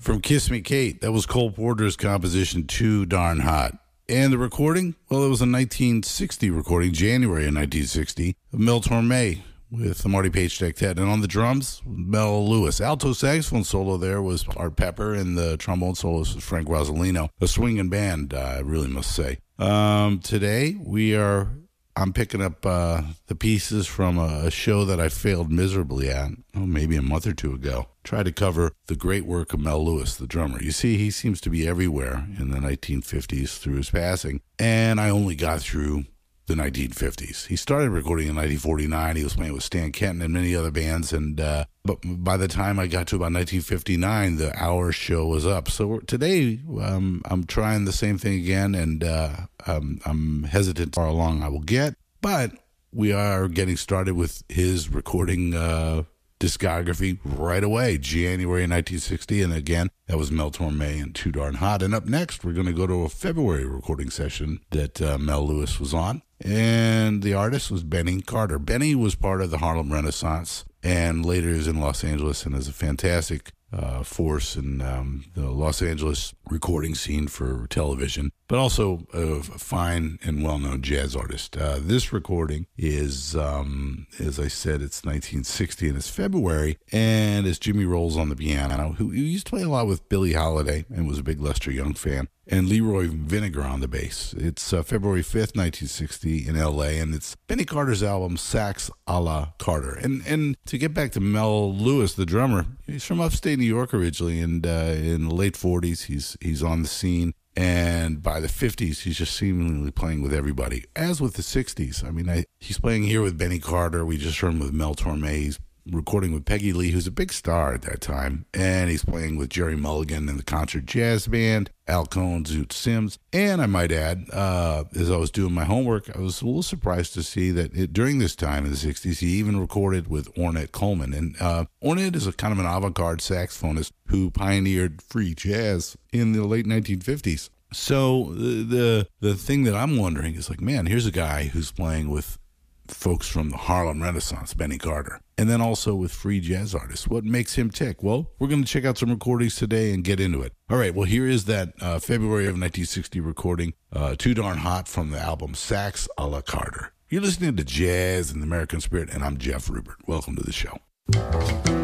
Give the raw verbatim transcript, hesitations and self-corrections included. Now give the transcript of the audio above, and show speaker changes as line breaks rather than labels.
From Kiss Me Kate, that was Cole Porter's composition, Too Darn Hot. And the recording? Well, it was a nineteen sixty recording, January of nineteen sixty, of Mel Torme with the Marty Page Sextet. And on the drums, Mel Lewis. Alto saxophone solo there was Art Pepper, and the trombone soloist was Frank Rosolino. A swinging band, uh, I really must say. Um, today, we are... I'm picking up uh, the pieces from a, a show that I failed miserably at, oh, maybe a month or two ago. Tried to cover the great work of Mel Lewis, the drummer. You see, he seems to be everywhere in the nineteen fifties through his passing, and I only got through the nineteen fifties. He started recording in nineteen forty-nine. He was playing with Stan Kenton and many other bands, and uh, but by the time I got to about nineteen fifty-nine, the hour show was up. So today, um, I'm trying the same thing again, and uh, um, I'm hesitant how long I will get, but we are getting started with his recording uh, discography right away, January nineteen sixty, and again, that was Mel Torme and Too Darn Hot. And up next, we're going to go to a February recording session that uh, Mel Lewis was on, and the artist was Benny Carter. Benny was part of the Harlem Renaissance, and later is in Los Angeles and is a fantastic uh, force in um, the Los Angeles recording scene for television, but also a fine and well-known jazz artist. Uh, this recording is, um, as I said, it's nineteen sixty and it's February, and it's Jimmy Rolls on the piano, who, who used to play a lot with Billie Holiday and was a big Lester Young fan, and Leroy Vinegar on the bass. It's uh, February fifth, nineteen sixty in L A, and it's Benny Carter's album, Sax a la Carter. And and to get back to Mel Lewis, the drummer, he's from upstate New York originally, and uh, in the late forties, he's he's on the scene. And by the fifties, he's just seemingly playing with everybody, as with the sixties. I mean, I, he's playing here with Benny Carter. We just heard him with Mel Torme. He's recording with Peggy Lee, who's a big star at that time, and he's playing with Jerry Mulligan and the Concert Jazz Band, Al Cohn, Zoot Sims, and I might add, uh, as I was doing my homework, I was a little surprised to see that it, during this time in the sixties, he even recorded with Ornette Coleman, and uh, Ornette is a kind of an avant-garde saxophonist who pioneered free jazz in the late nineteen fifties. So the, the the thing that I'm wondering is like, man, here's a guy who's playing with folks from the Harlem Renaissance, Benny Carter, and then also with free jazz artists. What makes him tick? Well, we're going to check out some recordings today and get into it. All right, well, here is that uh, February of nineteen sixty recording, uh, Too Darn Hot, from the album Sax a la Carter. You're listening to Jazz in the American Spirit, and I'm Jeff Rupert. Welcome to the show.